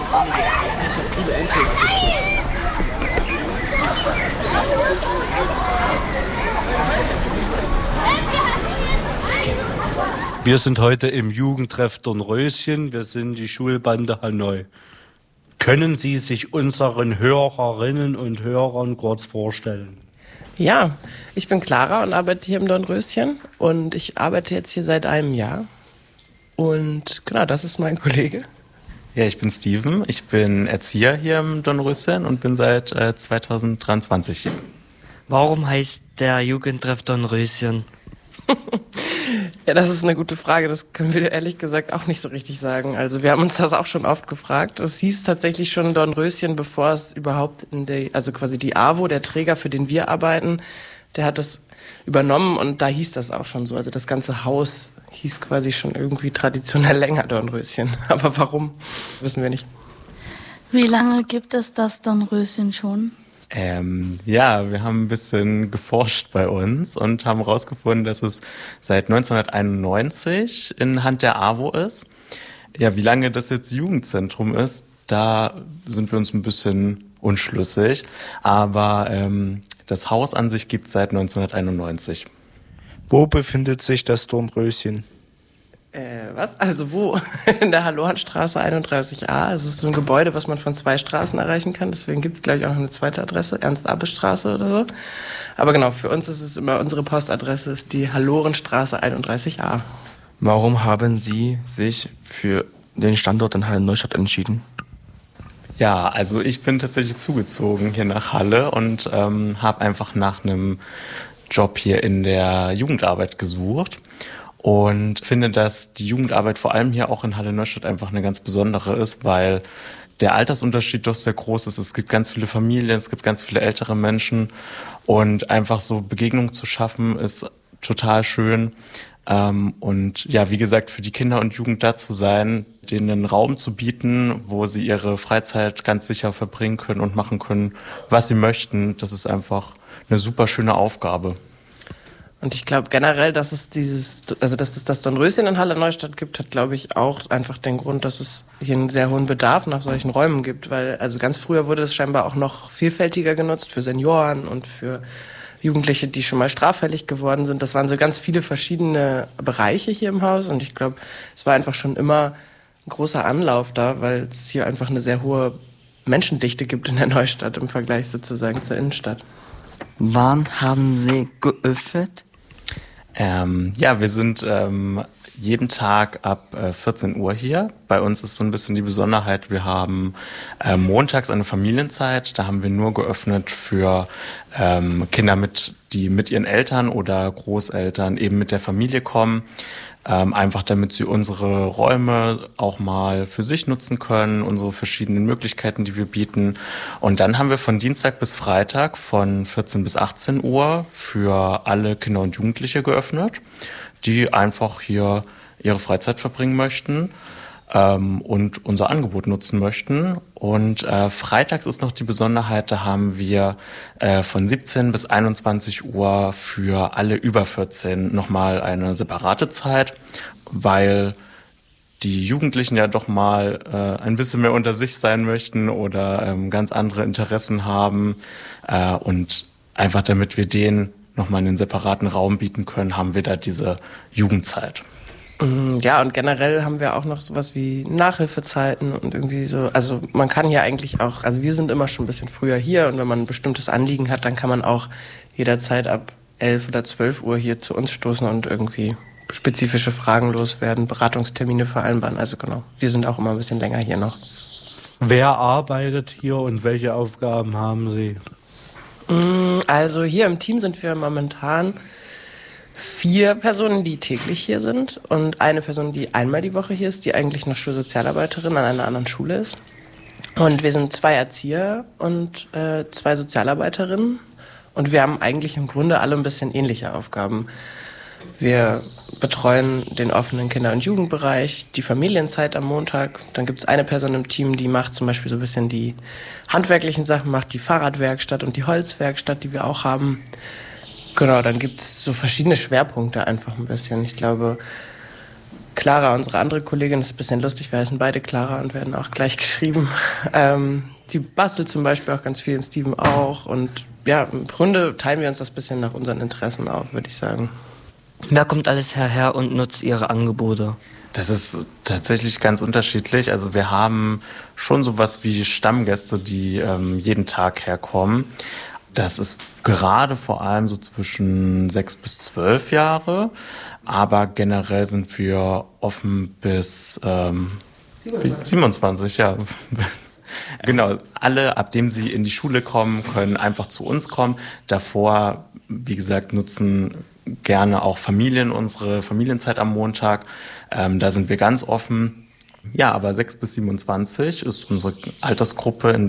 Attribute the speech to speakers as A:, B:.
A: Wir sind heute im Jugendtreff Dornröschen. Wir sind die Schulbande Hanoi. Können Sie sich unseren Hörerinnen und Hörern kurz vorstellen?
B: Ja, ich bin Clara und arbeite hier im Dornröschen. Und ich arbeite jetzt hier seit einem Jahr. Und genau, das ist mein Kollege.
C: Ja, ich bin Steven. Ich bin Erzieher hier im Dornröschen und bin seit 2023 hier.
D: Warum heißt der Jugendtreff Dornröschen?
B: Ja, das ist eine gute Frage. Das können wir ehrlich gesagt auch nicht so richtig sagen. Also wir haben uns das auch schon oft gefragt. Es hieß tatsächlich schon Dornröschen, bevor es überhaupt also quasi die AWO, der Träger, für den wir arbeiten, der hat das übernommen und da hieß das auch schon so. Also das ganze Haus hieß quasi schon irgendwie traditionell länger Dornröschen. Aber warum, wissen wir nicht.
E: Wie lange gibt es das Dornröschen schon?
C: Ja, wir haben ein bisschen geforscht bei uns und haben herausgefunden, dass es seit 1991 in Hand der AWO ist. Ja, wie lange das jetzt Jugendzentrum ist, da sind wir uns ein bisschen unschlüssig. Aber das Haus an sich gibt es seit 1991.
F: Wo befindet sich das Dornröschen?
B: Was? Also wo? In der Hallohanstraße 31a. Es ist so ein Gebäude, was man von 2 Straßen erreichen kann. Deswegen gibt es, glaube ich, auch noch eine zweite Adresse, Ernst-Abbe-Straße oder so. Aber genau, für uns ist es immer, unsere Postadresse ist die Hallorenstraße 31a.
F: Warum haben Sie sich für den Standort in Halle-Neustadt entschieden?
C: Ja, also ich bin tatsächlich zugezogen hier nach Halle und habe einfach nach einem Job hier in der Jugendarbeit gesucht. Und finde, dass die Jugendarbeit vor allem hier auch in Halle-Neustadt einfach eine ganz besondere ist, weil der Altersunterschied doch sehr groß ist. Es gibt ganz viele Familien, es gibt ganz viele ältere Menschen und einfach so Begegnungen zu schaffen ist total schön. Und ja, wie gesagt, für die Kinder und Jugend da zu sein, denen einen Raum zu bieten, wo sie ihre Freizeit ganz sicher verbringen können und machen können, was sie möchten, das ist einfach eine super schöne Aufgabe.
B: Und ich glaube generell, dass es dass es das Dornröschen in Halle-Neustadt gibt, hat, glaube ich, auch einfach den Grund, dass es hier einen sehr hohen Bedarf nach solchen Räumen gibt. Weil, also ganz früher wurde es scheinbar auch noch vielfältiger genutzt für Senioren und für Jugendliche, die schon mal straffällig geworden sind. Das waren so ganz viele verschiedene Bereiche hier im Haus. Und ich glaube, es war einfach schon immer ein großer Anlauf da, weil es hier einfach eine sehr hohe Menschendichte gibt in der Neustadt im Vergleich sozusagen zur Innenstadt.
D: Wann haben Sie geöffnet?
C: Ja, wir sind jeden Tag ab 14 Uhr hier. Bei uns ist so ein bisschen die Besonderheit, wir haben montags eine Familienzeit. Da haben wir nur geöffnet für Kinder, die mit ihren Eltern oder Großeltern eben mit der Familie kommen. Einfach damit sie unsere Räume auch mal für sich nutzen können, unsere verschiedenen Möglichkeiten, die wir bieten. Und dann haben wir von Dienstag bis Freitag von 14 bis 18 Uhr für alle Kinder und Jugendliche geöffnet, die einfach hier ihre Freizeit verbringen möchten und unser Angebot nutzen möchten. Und freitags ist noch die Besonderheit, da haben wir von 17 bis 21 Uhr für alle über 14 nochmal eine separate Zeit, weil die Jugendlichen ja doch mal ein bisschen mehr unter sich sein möchten oder ganz andere Interessen haben. Und einfach damit wir denen nochmal einen separaten Raum bieten können, haben wir da diese Jugendzeit.
B: Ja, und generell haben wir auch noch sowas wie Nachhilfezeiten und irgendwie so, also man kann hier eigentlich auch, also wir sind immer schon ein bisschen früher hier und wenn man ein bestimmtes Anliegen hat, dann kann man auch jederzeit ab 11 oder 12 Uhr hier zu uns stoßen und irgendwie spezifische Fragen loswerden, Beratungstermine vereinbaren, also genau, wir sind auch immer ein bisschen länger hier noch.
A: Wer arbeitet hier und welche Aufgaben haben Sie?
B: Also hier im Team sind wir momentan 4 Personen, die täglich hier sind und eine Person, die einmal die Woche hier ist, die eigentlich noch Schulsozialarbeiterin an einer anderen Schule ist. Und wir sind 2 Erzieher und 2 Sozialarbeiterinnen und wir haben eigentlich im Grunde alle ein bisschen ähnliche Aufgaben. Wir betreuen den offenen Kinder- und Jugendbereich, die Familienzeit am Montag. Dann gibt es eine Person im Team, die macht zum Beispiel so ein bisschen die handwerklichen Sachen, macht die Fahrradwerkstatt und die Holzwerkstatt, die wir auch haben. Genau, dann gibt es so verschiedene Schwerpunkte einfach ein bisschen. Ich glaube, Clara, unsere andere Kollegin, das ist ein bisschen lustig, wir heißen beide Clara und werden auch gleich geschrieben. Die bastelt zum Beispiel auch ganz viel und Steven auch. Und ja, im Grunde teilen wir uns das ein bisschen nach unseren Interessen auf, würde ich sagen.
D: Wer kommt alles herher und nutzt ihre Angebote?
C: Das ist tatsächlich ganz unterschiedlich. Also wir haben schon sowas wie Stammgäste, die jeden Tag herkommen. Das ist gerade vor allem so zwischen 6 bis 12 Jahre. Aber generell sind wir offen bis 27, ja. Genau, alle, ab dem sie in die Schule kommen, können einfach zu uns kommen. Davor, wie gesagt, nutzen gerne auch Familien unsere Familienzeit am Montag. Da sind wir ganz offen. Ja, aber 6 bis 27 ist unsere Altersgruppe,